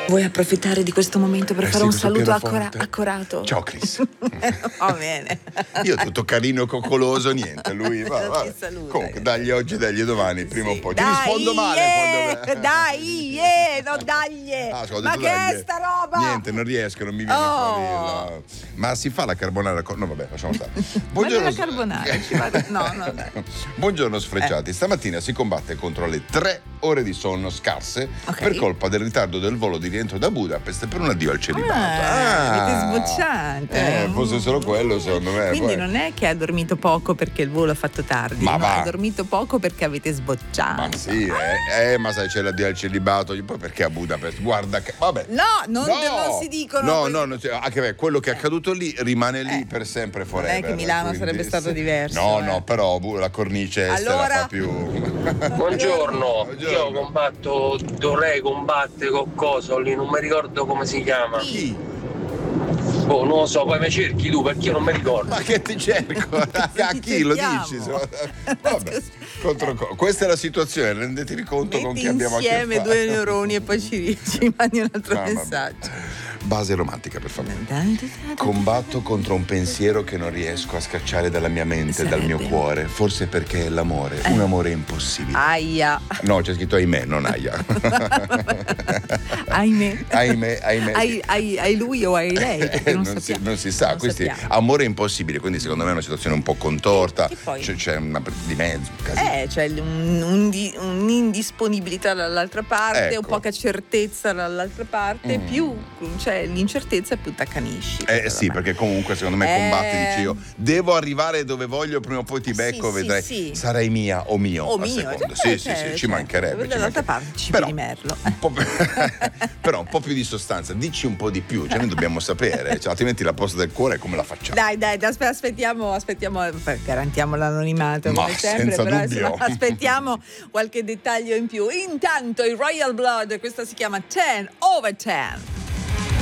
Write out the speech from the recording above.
Vuoi approfittare di questo momento per fare un questo saluto pianoforte. accorato? Ciao Chris. Va bene. Io tutto carino e coccoloso, niente. Lui va, Non va. ti saluta. Comunque, dagli oggi, dagli domani, prima o poi. Ti Dai, rispondo male quando. dai, non dagli. Ho Ma detto, che dagli. è sta roba? Niente, non riesco, non mi viene Oh. fuori. Ma si fa la carbonara con. No, vabbè, lasciamo stare. Ma non la carbonara, ci vado. No, dai. Buongiorno sfrecciati. Stamattina si combatte contro le 3 ore di sonno scarse Ok. per colpa del ritardo del volo di rientro da Budapest per un addio al celibato. Avete sbocciato. Fosse solo quello, secondo me. Quindi poi. non è che ha dormito poco perché il volo ha fatto tardi, Ma no, va. ha dormito poco perché avete sbocciato. Ma sì, ma sai, c'è l'addio al celibato, poi perché a Budapest? Guarda che. Vabbè. No, non si dicono. No, questi- no, anche beh, quello che è accaduto lì rimane lì per sempre, non è forever. che Milano quindi sarebbe stato diverso, No, eh. no, però la cornice estera Allora- fa più. Buongiorno, Buongiorno. io combatto, dovrei combattere con coso lì, non mi ricordo come si chiama. Chi? Oh, non lo so, poi mi cerchi tu perché io non mi ricordo. Ma che ti cerco? A ti chi lo cerchiamo? dici? Vabbè, questa è la situazione, rendetevi conto con chi Metti abbiamo a che insieme fare. due neuroni e poi ci mandi un altro Mamma mia. messaggio. Base romantica, per favore. Combatto contro un pensiero che non riesco a scacciare dalla mia mente, dal mio Sarebbe? cuore. Forse perché è l'amore, un amore impossibile. Aia. No, c'è scritto ahimè, non aia. Ahimè. ahimè. Hai lui o hai lei? Perché non sappiamo. non si sa, Non questi sappiamo. amore impossibile, quindi secondo me è una situazione un po' contorta. Che poi- C'è una di mezzo, un casino. C'è un'indisponibilità dall'altra parte, Ecco. un poca certezza dall'altra parte, più c'è l'incertezza più t'accanisci. Sì, perché comunque secondo me combatti, dici io devo arrivare dove voglio, prima o poi ti becco, Sì, vedrai, sì. sarai mia o mio. O a mio, seconda. cioè, Sì, ci mancherebbe. Dall'altra parte ci Però, di merlo. però un po' più di sostanza, dici un po' di più, cioè noi dobbiamo sapere, cioè, altrimenti la posta del cuore come la facciamo? Dai, aspettiamo, garantiamo l'anonimato Ma come sempre, senza però dubbio. insomma, aspettiamo qualche dettaglio in più. Intanto i Royal Blood, questa si chiama 10 over 10.